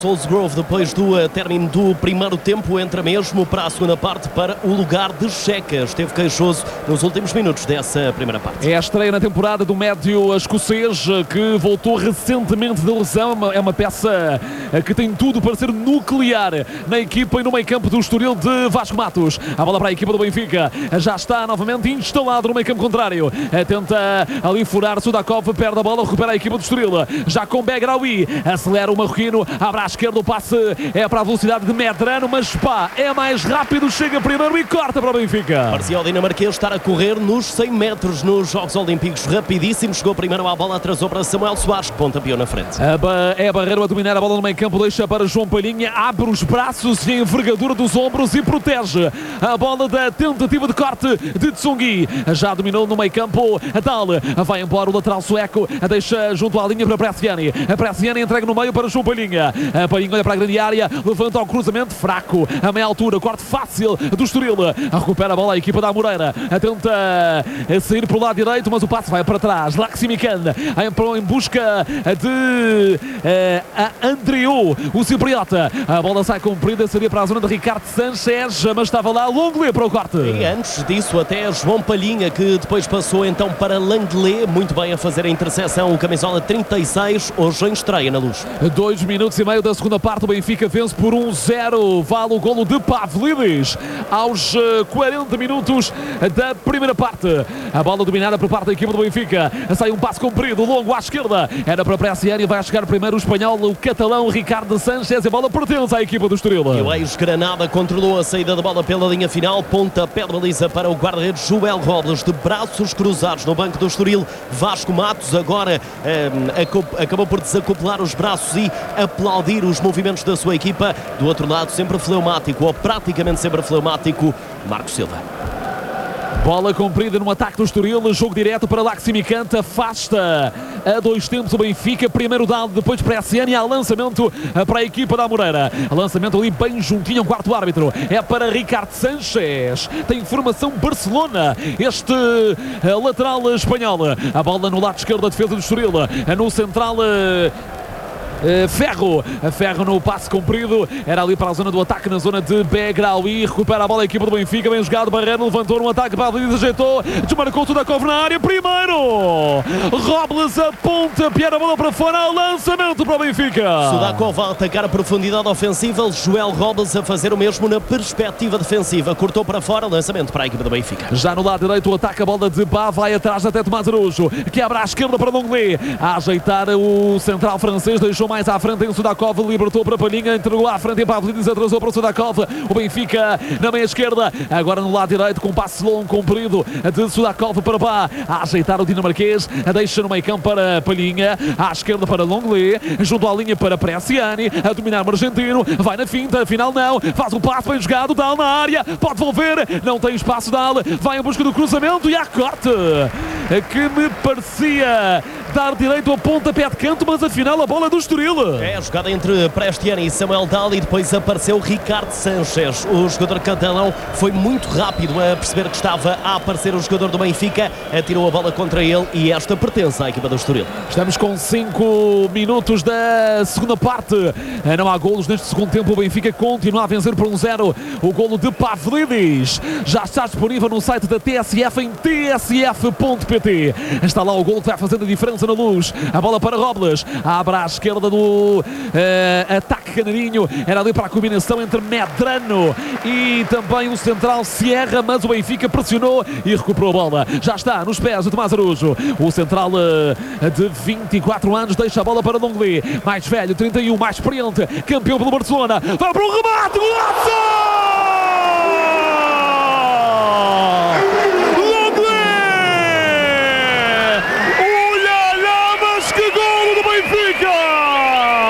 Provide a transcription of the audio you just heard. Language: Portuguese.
Solsgrove, depois do término do primeiro tempo, entra mesmo para a segunda parte para o lugar de Checa. Esteve queixoso nos últimos minutos dessa primeira parte. É a estreia na temporada do médio escocês, que voltou recentemente da lesão. É uma peça que tem tudo para ser nuclear na equipa e no meio-campo do Estoril de Vasco Matos. A bola para a equipa do Benfica. Já está novamente instalado no meio-campo contrário. Tenta ali furar Sudakov, perde a bola, recupera a equipa do Estoril. Já com Begraoui, acelera o marroquino, abre à esquerda, o passe é para a velocidade de Medrano, mas pá, é mais rápido, chega primeiro e corta para o Benfica. Parecia o dinamarquês estar a correr nos 100 metros nos Jogos Olímpicos, rapidíssimo, chegou primeiro à bola, atrasou para Samuel Soares, que pontapeou na frente. É a Barreiro a dominar a bola no meio campo, deixa para João Palhinha, abre os braços e a envergadura dos ombros e protege a bola da tentativa de corte de Tsungui. Já dominou no meio campo a Tal, vai embora o lateral sueco, deixa junto à linha para Bresciani. A Bresciani entrega no meio para João Palhinha. A Palhinha olha para a grande área, levanta ao cruzamento fraco, a meia altura, corte fácil do Estoril, recupera a bola a equipa da Moreira, tenta sair para o lado direito, mas o passe vai para trás. Laximican em busca de Andreu, o cipriota. A bola sai comprida, seria para a zona de Ricardo Sanchez, mas estava lá Longley para o corte. E antes disso até João Palhinha, que depois passou então para Langley, muito bem a fazer a interseção, o camisola 36, hoje em estreia na Luz. 2 minutos e meio da segunda parte, o Benfica vence por 1-0, vale o golo de Pavlidis aos 40 minutos da primeira parte. A bola dominada por parte da equipa do Benfica, sai um passo comprido, longo à esquerda, era para Bresciani, vai chegar primeiro o espanhol, o catalão Ricardo Sanchez, e a bola pertence à equipa do Estoril. E o ex-Granada controlou a saída da bola pela linha final, pontapé de baliza para o guarda-redes Joel Robles, de braços cruzados no banco do Estoril. Vasco Matos agora acabou por desacoplar os braços e aplaudir os movimentos da sua equipa. Do outro lado, sempre fleumático, ou praticamente sempre fleumático, Marcos Silva. Bola comprida no ataque do Estoril, jogo direto para Laximicante, afasta a 2 tempos o Benfica, primeiro dado, depois Bresciani, há lançamento para a equipa da Moreira, lançamento ali bem juntinho ao quarto árbitro, é para Ricardo Sanchez, tem formação Barcelona, este lateral espanhol, a bola no lado esquerdo da defesa do Estoril, no central Ferro no passe comprido, era ali para a zona do ataque, na zona de Begraoui, recupera a bola a equipa do Benfica, bem jogado, Barreiro levantou no ataque, Pavlidis ajeitou, desmarcou Sudakov na área, primeiro Robles aponta, piada a bola para fora, lançamento para o Benfica. Sudakov a atacar a profundidade ofensiva, Joel Robles a fazer o mesmo na perspectiva defensiva, cortou para fora, lançamento para a equipa do Benfica. Já no lado direito o ataque, a bola de Bá, vai atrás até Tomás Araújo, que abre à esquerda para Longley, a ajeitar o central francês, deixou mais à frente em Sudakov, libertou para Palhinha, entregou à frente em Pavlidis, atrasou para Sudakov, o Benfica na meia esquerda, agora no lado direito com um passe longo comprido de Sudakov para Bá, a ajeitar o dinamarquês, deixa no meio campo para Palhinha, à esquerda para Longley, junto à linha para Bresciani, a dominar o argentino, vai na finta, afinal não, faz o passe bem jogado, Dal na área, pode devolver, não tem espaço, Dal, vai em busca do cruzamento e há corte, que me parecia dar direito ao pontapé de canto, mas afinal a bola do Estoril. É a jogada entre Bresciani e Samuel Dal, e depois apareceu Ricardo Sanchez. O jogador catalão foi muito rápido a perceber que estava a aparecer o jogador do Benfica, atirou a bola contra ele e esta pertence à equipa do Estoril. Estamos com 5 minutos da segunda parte, não há golos neste segundo tempo, o Benfica continua a vencer por 1-0, o golo de Pavlidis já está disponível no site da TSF em tsf.pt, está lá o golo que vai fazendo a diferença na Luz, a bola para Robles, abre à esquerda do ataque canarinho, era ali para a combinação entre Medrano e também o central Sierra, mas o Benfica pressionou e recuperou a bola, já está nos pés de Tomás Araújo, o central de 24 anos, deixa a bola para Longley, mais velho, 31, mais experiente, campeão pelo Barcelona, vai para o remate, golaço!